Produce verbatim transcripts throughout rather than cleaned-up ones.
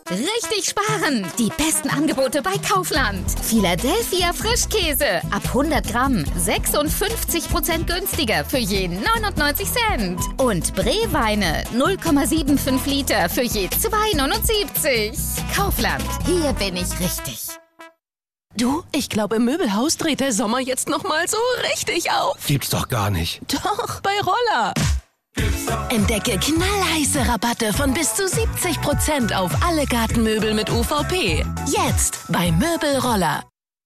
Richtig sparen! Die besten Angebote bei Kaufland. Philadelphia Frischkäse. Ab hundert Gramm. sechsundfünfzig Prozent günstiger für je neunundneunzig Cent. Und Bree-Weine. null Komma fünfundsiebzig Liter für je zwei neunundsiebzig. Kaufland. Hier bin ich richtig. Du, ich glaube, im Möbelhaus dreht der Sommer jetzt noch mal so richtig auf. Gibt's doch gar nicht. Doch, bei Roller. Entdecke knallheiße Rabatte von bis zu siebzig Prozent auf alle Gartenmöbel mit U V P. Jetzt bei Möbelroller.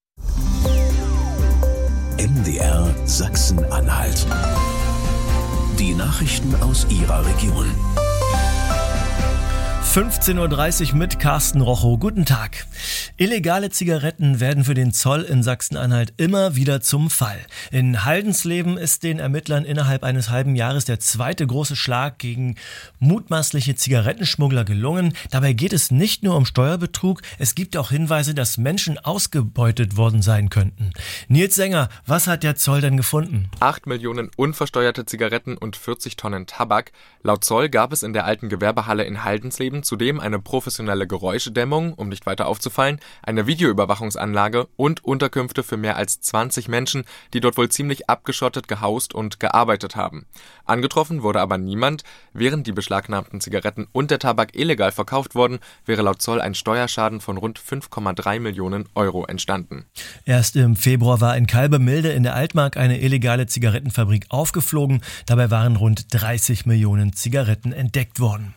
M D R Sachsen-Anhalt. Die Nachrichten aus Ihrer Region. fünfzehn Uhr dreißig mit Carsten Rochow. Guten Tag. Illegale Zigaretten werden für den Zoll in Sachsen-Anhalt immer wieder zum Fall. In Haldensleben ist den Ermittlern innerhalb eines halben Jahres der zweite große Schlag gegen mutmaßliche Zigarettenschmuggler gelungen. Dabei geht es nicht nur um Steuerbetrug, es gibt auch Hinweise, dass Menschen ausgebeutet worden sein könnten. Nils Sänger, was hat der Zoll denn gefunden? Acht Millionen unversteuerte Zigaretten und vierzig Tonnen Tabak. Laut Zoll gab es in der alten Gewerbehalle in Haldensleben zudem eine professionelle Geräuschedämmung, um nicht weiter aufzufallen, eine Videoüberwachungsanlage und Unterkünfte für mehr als zwanzig Menschen, die dort wohl ziemlich abgeschottet gehaust und gearbeitet haben. Angetroffen wurde aber niemand. Während die beschlagnahmten Zigaretten und der Tabak illegal verkauft wurden, wäre laut Zoll ein Steuerschaden von rund fünf Komma drei Millionen Euro entstanden. Erst im Februar war in Kalbemilde in der Altmark eine illegale Zigarettenfabrik aufgeflogen. Dabei waren rund dreißig Millionen Zigaretten entdeckt worden.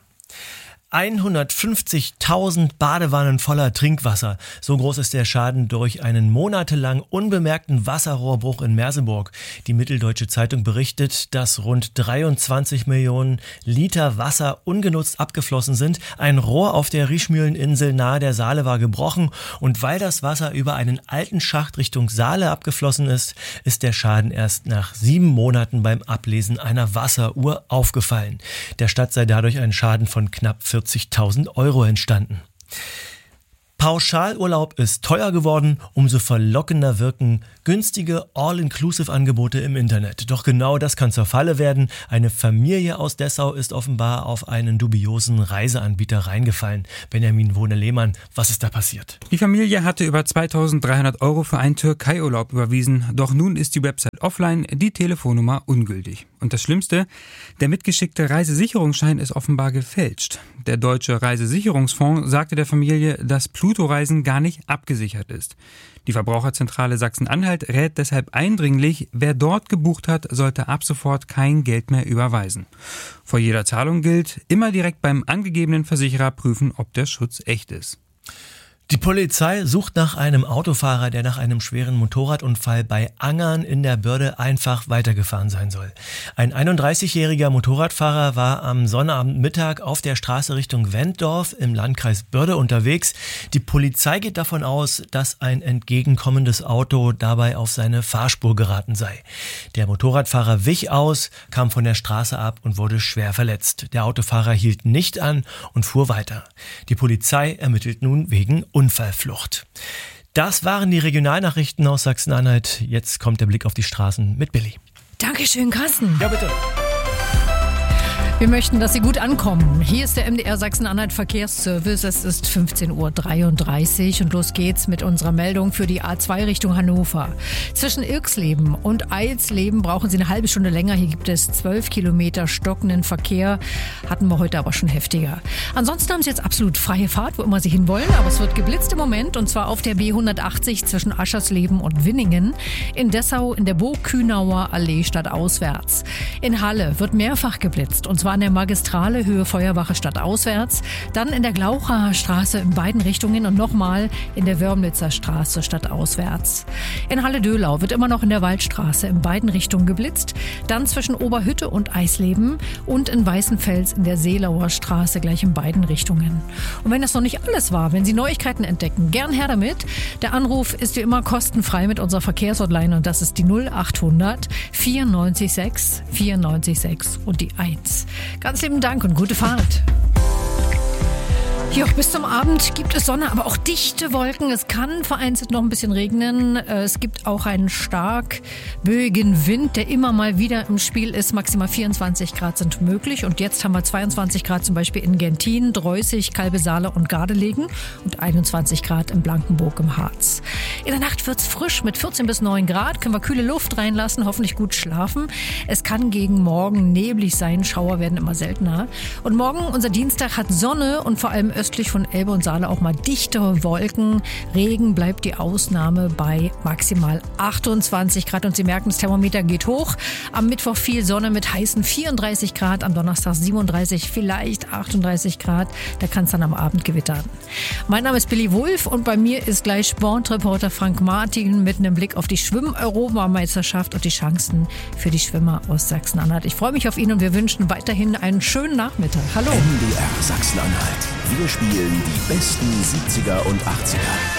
hundertfünfzigtausend Badewannen voller Trinkwasser. So groß ist der Schaden durch einen monatelang unbemerkten Wasserrohrbruch in Merseburg. Die Mitteldeutsche Zeitung berichtet, dass rund dreiundzwanzig Millionen Liter Wasser ungenutzt abgeflossen sind. Ein Rohr auf der Rischmühleninsel nahe der Saale war gebrochen und weil das Wasser über einen alten Schacht Richtung Saale abgeflossen ist, ist der Schaden erst nach sieben Monaten beim Ablesen einer Wasseruhr aufgefallen. Der Stadt sei dadurch ein Schaden von knapp vierzigtausend Euro entstanden. Pauschalurlaub ist teuer geworden, umso verlockender wirken günstige All-Inclusive-Angebote im Internet. Doch genau das kann zur Falle werden. Eine Familie aus Dessau ist offenbar auf einen dubiosen Reiseanbieter reingefallen. Benjamin Wohne-Lehmann, was ist da passiert? Die Familie hatte über zweitausenddreihundert Euro für einen Türkei-Urlaub überwiesen. Doch nun ist die Website offline, die Telefonnummer ungültig. Und das Schlimmste, der mitgeschickte Reisesicherungsschein ist offenbar gefälscht. Der Deutsche Reisesicherungsfonds sagte der Familie, dass Pluto-Reisen gar nicht abgesichert ist. Die Verbraucherzentrale Sachsen-Anhalt rät deshalb eindringlich, wer dort gebucht hat, sollte ab sofort kein Geld mehr überweisen. Vor jeder Zahlung gilt, immer direkt beim angegebenen Versicherer prüfen, ob der Schutz echt ist. Die Polizei sucht nach einem Autofahrer, der nach einem schweren Motorradunfall bei Angern in der Börde einfach weitergefahren sein soll. Ein einunddreißigjähriger Motorradfahrer war am Sonnabendmittag auf der Straße Richtung Wenddorf im Landkreis Börde unterwegs. Die Polizei geht davon aus, dass ein entgegenkommendes Auto dabei auf seine Fahrspur geraten sei. Der Motorradfahrer wich aus, kam von der Straße ab und wurde schwer verletzt. Der Autofahrer hielt nicht an und fuhr weiter. Die Polizei ermittelt nun wegen Unfallflucht. Das waren die Regionalnachrichten aus Sachsen-Anhalt. Jetzt kommt der Blick auf die Straßen mit Billy. Dankeschön, Carsten. Ja, bitte. Wir möchten, dass Sie gut ankommen. Hier ist der M D R Sachsen-Anhalt Verkehrsservice. Es ist fünfzehn Uhr dreiunddreißig und los geht's mit unserer Meldung für die A zwei Richtung Hannover. Zwischen Irksleben und Eilsleben brauchen Sie eine halbe Stunde länger. Hier gibt es zwölf Kilometer stockenden Verkehr. Hatten wir heute aber schon heftiger. Ansonsten haben Sie jetzt absolut freie Fahrt, wo immer Sie hinwollen. Aber es wird geblitzt im Moment und zwar auf der B hundertachtzig zwischen Aschersleben und Winningen. In Dessau in der Burg-Kühnauer Allee stadtauswärts. In Halle wird mehrfach geblitzt und zwar an der Magistrale Höhe Feuerwache stadtauswärts, dann in der Glauchacher Straße in beiden Richtungen und nochmal in der Wörmlitzer Straße stadtauswärts. In Halle-Döhlau wird immer noch in der Waldstraße in beiden Richtungen geblitzt, dann zwischen Oberhütte und Eisleben und in Weißenfels in der Seelauer Straße gleich in beiden Richtungen. Und wenn das noch nicht alles war, wenn Sie Neuigkeiten entdecken, gern her damit. Der Anruf ist wie immer kostenfrei mit unserer Verkehrshotline und das ist die null achthundert vierundneunzig sechs vierundneunzig sechs und die eins. Ganz lieben Dank und gute Fahrt. Ja, bis zum Abend gibt es Sonne, aber auch dichte Wolken. Es kann vereinzelt noch ein bisschen regnen. Es gibt auch einen stark böigen Wind, der immer mal wieder im Spiel ist. Maximal vierundzwanzig Grad sind möglich. Und jetzt haben wir zweiundzwanzig Grad zum Beispiel in Gentin, Dreußig, Kalbesaale und Gardelegen und einundzwanzig Grad in Blankenburg im Harz. In der Nacht wird's frisch mit vierzehn bis neun Grad. Können wir kühle Luft reinlassen, hoffentlich gut schlafen. Es kann gegen morgen neblig sein. Schauer werden immer seltener. Und morgen, unser Dienstag, hat Sonne und vor allem östlich von Elbe und Saale auch mal dichtere Wolken. Regen bleibt die Ausnahme bei maximal achtundzwanzig Grad. Und Sie merken, das Thermometer geht hoch. Am Mittwoch viel Sonne mit heißen vierunddreißig Grad. Am Donnerstag siebenunddreißig, vielleicht achtunddreißig Grad. Da kann es dann am Abend gewittern. Mein Name ist Billy Wulff und bei mir ist gleich Sportreporter Frank Martin mit einem Blick auf die Schwimm-Europameisterschaft und die Chancen für die Schwimmer aus Sachsen-Anhalt. Ich freue mich auf ihn und wir wünschen weiterhin einen schönen Nachmittag. Hallo. M D R Sachsen-Anhalt. Wir spielen die besten siebziger und achtziger.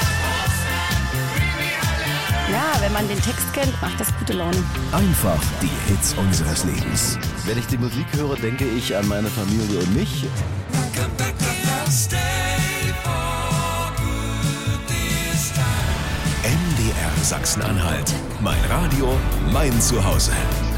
Ja, wenn man den Text kennt, macht das gute Laune. Einfach die Hits unseres Lebens. Wenn ich die Musik höre, denke ich an meine Familie und mich. M D R Sachsen-Anhalt. Mein Radio, mein Zuhause.